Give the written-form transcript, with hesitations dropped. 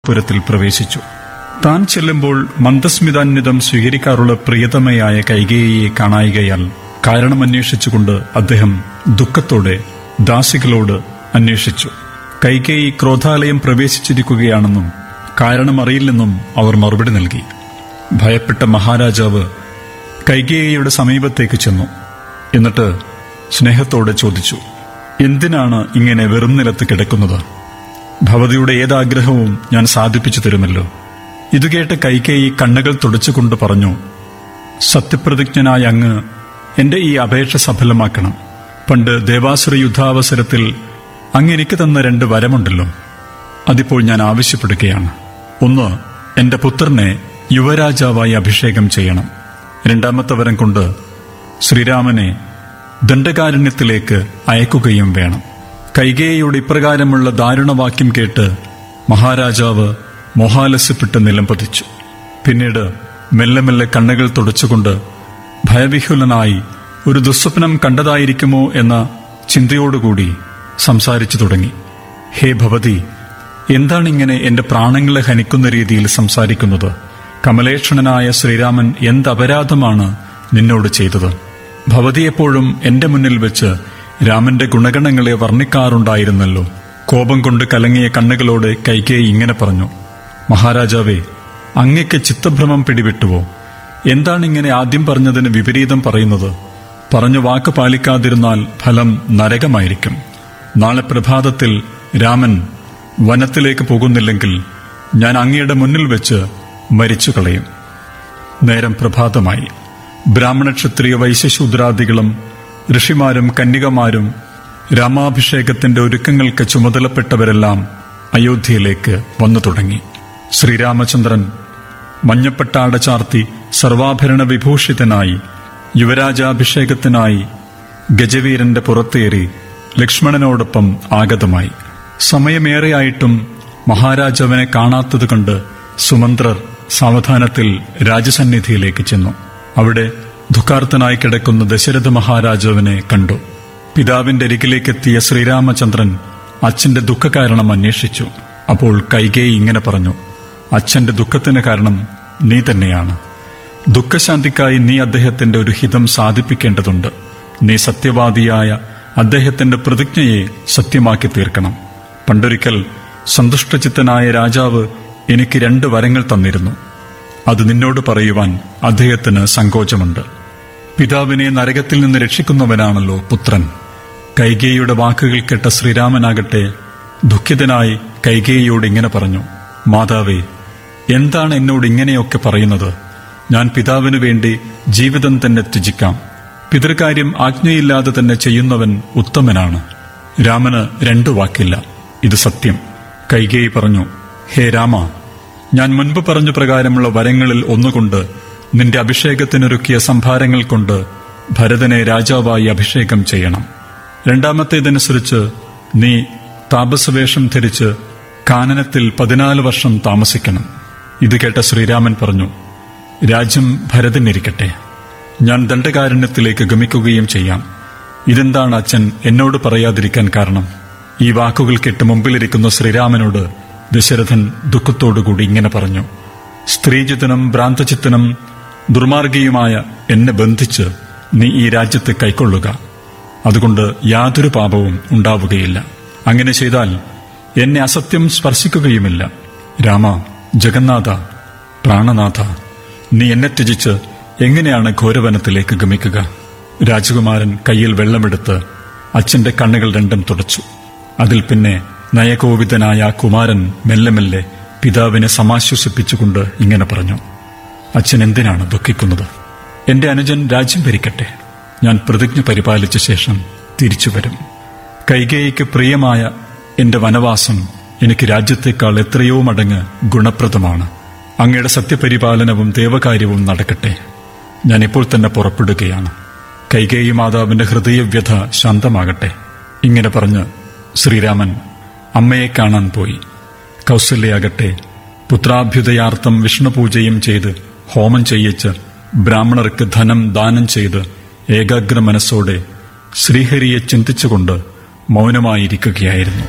പുരത്തിൽ പ്രവേശിച്ചു. താൻ ചെല്ലുമ്പോൾ മന്ദസ്മിതാന്വിതം സ്വീകരിക്കാറുള്ള പ്രിയതമയായ കൈകേയിയെ കാണായികയാൽ കാരണമന്വേഷിച്ചുകൊണ്ട് അദ്ദേഹം ദുഃഖത്തോടെ ദാസികളോട് അന്വേഷിച്ചു. കൈകേയി ക്രോധാലയം പ്രവേശിച്ചിരിക്കുകയാണെന്നും കാരണമറിയില്ലെന്നും അവർ മറുപടി നൽകി. ഭയപ്പെട്ട മഹാരാജാവ് കൈകേയിയുടെ സമീപത്തേക്ക് ചെന്നു. എന്നിട്ട് സ്നേഹത്തോടെ ചോദിച്ചു, എന്തിനാണ് ഇങ്ങനെ വെറും നിലത്ത് കിടക്കുന്നത്? ഭവതിയുടെ ഏതാഗ്രഹവും ഞാൻ സാധിപ്പിച്ചു തരുമല്ലോ. ഇതുകേട്ട് കൈകേയി കണ്ണുകൾ തുടച്ചുകൊണ്ട് പറഞ്ഞു, സത്യപ്രതിജ്ഞനായ അങ്ങ് എന്റെ ഈ അപേക്ഷ സഫലമാക്കണം. പണ്ട് ദേവാസുര യുദ്ധാവസരത്തിൽ അങ്ങ് എനിക്ക് തന്ന 2 വരമുണ്ടല്ലോ, അതിപ്പോൾ ഞാൻ ആവശ്യപ്പെടുകയാണ്. ഒന്ന്, എന്റെ പുത്രനെ യുവരാജാവായി അഭിഷേകം ചെയ്യണം. 2ാമത്തെ വരം കൊണ്ട് ശ്രീരാമനെ ദണ്ഡകാരണ്യത്തിലേക്ക് അയക്കുകയും വേണം. കൈകേയിയുടെ ഇപ്രകാരമുള്ള ദാരുണവാക്യം കേട്ട് മഹാരാജാവ് മോഹാലസ്യപ്പെട്ട് നിലം പതിച്ചു. പിന്നീട് മെല്ലെ മെല്ലെ കണ്ണുകൾ തുടച്ചുകൊണ്ട് ഭയവിഹുലനായി ഒരു ദുസ്വപ്നം കണ്ടതായിരിക്കുമോ എന്ന ചിന്തയോടുകൂടി സംസാരിച്ചു തുടങ്ങി. ഹേ ഭവതി, എന്താണിങ്ങനെ എന്റെ പ്രാണങ്ങളെ ഹനിക്കുന്ന രീതിയിൽ സംസാരിക്കുന്നത്? കമലേക്ഷണനായ ശ്രീരാമൻ എന്തപരാധമാണ് നിന്നോട് ചെയ്തത്? ഭവതി എപ്പോഴും എന്റെ മുന്നിൽ വെച്ച് രാമന്റെ ഗുണഗണങ്ങളെ വർണ്ണിക്കാറുണ്ടായിരുന്നല്ലോ. കോപം കൊണ്ട് കലങ്ങിയ കണ്ണുകളോടെ കൈകേയി ഇങ്ങനെ പറഞ്ഞു, മഹാരാജാവേ, അങ്ങയ്ക്ക് ചിത്തഭ്രമം പിടിവിട്ടുവോ? എന്താണിങ്ങനെ ആദ്യം പറഞ്ഞതിന് വിപരീതം പറയുന്നത്? പറഞ്ഞു വാക്ക് പാലിക്കാതിരുന്നാൽ ഫലം നരകമായിരിക്കും. നാളെ പ്രഭാതത്തിൽ രാമൻ വനത്തിലേക്ക് പോകുന്നില്ലെങ്കിൽ ഞാൻ അങ്ങയുടെ മുന്നിൽ വെച്ച് മരിച്ചു കളയും. നേരം പ്രഭാതമായി. ബ്രാഹ്മണ ക്ഷത്രിയ വൈശ്യശൂദ്രാദികളും ഋഷിമാരും കന്യകമാരും രാമാഭിഷേകത്തിന്റെ ഒരുക്കങ്ങൾക്ക് ചുമതലപ്പെട്ടവരെല്ലാം അയോധ്യയിലേക്ക് വന്നു തുടങ്ങി. ശ്രീരാമചന്ദ്രൻ മഞ്ഞപ്പട്ടാട ചാർത്തി സർവാഭരണ വിഭൂഷിതനായി യുവരാജാഭിഷേകത്തിനായി ഗജവീരന്റെ പുറത്തേറി ലക്ഷ്മണനോടൊപ്പം ആഗതമായി. സമയമേറെയായിട്ടും മഹാരാജാവിനെ കാണാത്തത് കണ്ട് സുമന്ത്രർ സാവധാനത്തിൽ രാജസന്നിധിയിലേക്ക് ചെന്നു. അവിടെ ദുഃഖാർത്തനായി കിടക്കുന്ന ദശരഥ മഹാരാജാവിനെ കണ്ടു. പിതാവിന്റെ അരികിലേക്കെത്തിയ ശ്രീരാമചന്ദ്രൻ അച്ഛന്റെ ദുഃഖകാരണം അന്വേഷിച്ചു. അപ്പോൾ കൈകേയി ഇങ്ങനെ പറഞ്ഞു, അച്ഛന്റെ ദുഃഖത്തിന് കാരണം നീ തന്നെയാണ്. ദുഃഖശാന്തിക്കായി നീ അദ്ദേഹത്തിന്റെ ഒരു ഹിതം സാധിപ്പിക്കേണ്ടതുണ്ട്. നീ സത്യവാദിയായ അദ്ദേഹത്തിന്റെ പ്രതിജ്ഞയെ സത്യമാക്കി തീർക്കണം. പണ്ടൊരിക്കൽ സന്തുഷ്ടചിത്തനായ രാജാവ് എനിക്ക് 2 വരങ്ങൾ തന്നിരുന്നു. അത് നിന്നോട് പറയുവാൻ അദ്ദേഹത്തിന് സങ്കോചമുണ്ട്. പിതാവിനെ നരകത്തിൽ നിന്ന് രക്ഷിക്കുന്നവനാണല്ലോ പുത്രൻ. കൈകേയിയുടെ വാക്കുകൾ കേട്ട ശ്രീരാമനാകട്ടെ ദുഃഖിതനായി കൈകേയിയോട് ഇങ്ങനെ പറഞ്ഞു, മാതാവേ, എന്താണ് എന്നോട് ഇങ്ങനെയൊക്കെ പറയുന്നത്? ഞാൻ പിതാവിനു വേണ്ടി ജീവിതം തന്നെ ത്യജിക്കാം. പിതൃകാര്യം ആജ്ഞയില്ലാതെ തന്നെ ചെയ്യുന്നവൻ ഉത്തമനാണ്. രാമന് 2 വാക്കില്ല, ഇത് സത്യം. കൈകേയി പറഞ്ഞു, ഹേ രാമ, ഞാൻ മുൻപ് പറഞ്ഞ പ്രകാരമുള്ള വരങ്ങളിൽ ഒന്നുകൊണ്ട് നിന്റെ അഭിഷേകത്തിനൊരുക്കിയ സംഭാരങ്ങൾ കൊണ്ട് ഭരതനെ രാജാവായി അഭിഷേകം ചെയ്യണം. 2ാമത്തേതനുസരിച്ച് നീ താപസവേഷം ധരിച്ച് കാനനത്തിൽ 14 വർഷം താമസിക്കണം. ഇത് കേട്ട ശ്രീരാമൻ പറഞ്ഞു, രാജ്യം ഭരതനിരിക്കട്ടെ, ഞാൻ ദണ്ഡകാരണ്യത്തിലേക്ക് ഗമിക്കുകയും ചെയ്യാം. ഇതെന്താണ് അച്ഛൻ എന്നോട് പറയാതിരിക്കാൻ കാരണം? ഈ വാക്കുകൾ കേട്ട് മുമ്പിലിരിക്കുന്ന ശ്രീരാമനോട് ദശരഥൻ ദുഃഖത്തോടുകൂടി ഇങ്ങനെ പറഞ്ഞു, സ്ത്രീജിതനും ഭ്രാന്തചിത്തനും ദുർമാർഗിയുമായ എന്നെ ബന്ധിച്ച് നീ ഈ രാജ്യത്ത് കൈക്കൊള്ളുക. അതുകൊണ്ട് യാതൊരു പാപവും ഉണ്ടാവുകയില്ല. അങ്ങനെ ചെയ്താൽ എന്നെ അസത്യം സ്പർശിക്കുകയുമില്ല. രാമ, ജഗന്നാഥ, പ്രാണനാഥ, നീ എന്നെ ത്യജിച്ച് എങ്ങനെയാണ് ഘോരവനത്തിലേക്ക് ഗമിക്കുക? രാജകുമാരൻ കയ്യിൽ വെള്ളമെടുത്ത് അച്ഛന്റെ കണ്ണുകൾ 2ഉം തുടച്ചു. അതിൽ പിന്നെ നയകോവിതനായ കുമാരൻ മെല്ലെ മെല്ലെ പിതാവിനെ സമാശ്വസിപ്പിച്ചുകൊണ്ട് ഇങ്ങനെ പറഞ്ഞു, അച്ഛൻ എന്തിനാണ് ദുഃഖിക്കുന്നത്? എന്റെ അനുജൻ രാജ്യം ഭരിക്കട്ടെ. ഞാൻ പ്രതിജ്ഞ പരിപാലിച്ച ശേഷം തിരിച്ചുവരും. കൈകേയിക്ക് പ്രിയമായ എന്റെ വനവാസം എനിക്ക് രാജ്യത്തേക്കാൾ എത്രയോ മടങ്ങ് ഗുണപ്രദമാണ്. അങ്ങയുടെ സത്യപരിപാലനവും ദേവകാര്യവും നടക്കട്ടെ. ഞാൻ ഇപ്പോൾ തന്നെ പുറപ്പെടുകയാണ്. കൈകേയി മാതാവിന്റെ ഹൃദയവ്യഥ ശാന്തമാകട്ടെ. ഇങ്ങനെ പറഞ്ഞ് ശ്രീരാമൻ അമ്മയെ കാണാൻ പോയി. കൗസല്യയാകട്ടെ പുത്രാഭ്യുദയാർത്ഥം വിഷ്ണുപൂജയും ചെയ്ത് ഹോമം ചെയ്യിച്ച് ബ്രാഹ്മണർക്ക് ധനം ദാനം ചെയ്ത് ഏകാഗ്ര മനസ്സോടെ ശ്രീഹരിയെ ചിന്തിച്ചുകൊണ്ട് മൗനമായിരിക്കുകയായിരുന്നു.